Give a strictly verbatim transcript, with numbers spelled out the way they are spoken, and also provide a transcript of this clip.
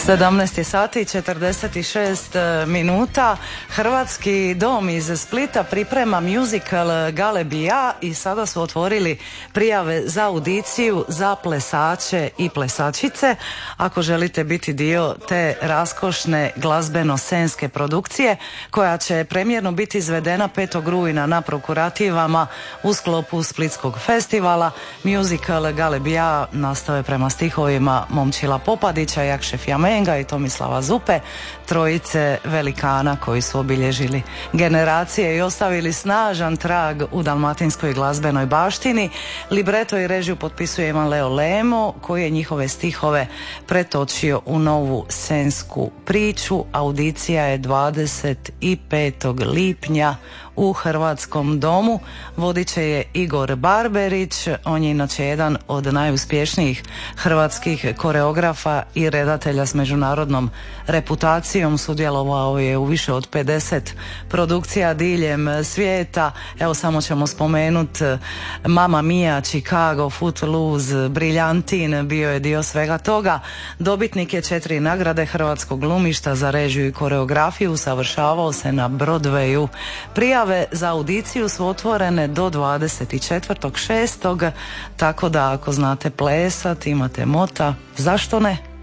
sedamnaest sati i četrdeset šest minuta. Hrvatski dom iz Splita priprema musical Galebija i sada su otvorili prijave za audiciju za plesače i plesačice. Ako želite biti dio te raskošne glazbeno-scenske produkcije koja će premijerno biti izvedena petog rujna na Prokurativama u sklopu Splitskog festivala, musical Galebija nastao je prema stihovima Momčila Popadića, Jakše Fjamenga i Tomislava Zupe, trojice velikana koji su obilježili generacije i ostavili snažan trag u dalmatinskoj glazbenoj baštini. Libreto i režiju potpisuje Ivan Leo Lemo, koji je njihove stihove pretočio u novu scensku priču. Audicija je dvadeset petog lipnja u Hrvatskom domu. Vodit će je Igor Barberić, on je inače jedan od najuspješnijih hrvatskih koreografa i redatelja s međunarodnom reputacijom. Sudjelovao je u više od pedeset produkcija diljem svijeta. Evo samo ćemo spomenuti Mamma Mia, Chicago, Footloose, Briljantin, bio je dio svega toga. Dobitnik je četiri nagrade Hrvatskog glumišta za režiju i koreografiju, usavršavao se na Broadwayu. Prijave za audiciju su otvorene do dvadeset četvrtog šestog tako da ako znate plesat, imate mota, zašto ne?